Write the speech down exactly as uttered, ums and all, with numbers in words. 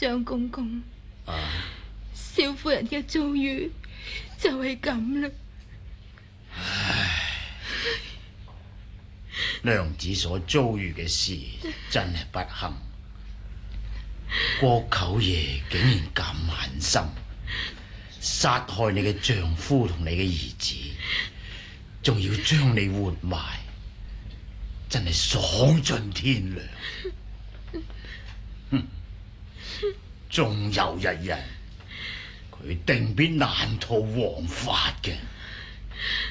張公公， 啊， 蕭夫人嘅遭遇就係咁啦。 娘子所遭遇嘅事真係不幸，郭舅爺竟然咁狠心，殺害你嘅丈夫同你嘅兒子，仲要將你活埋，真係喪盡天良。哼，仲有一日，佢定必難逃王法嘅。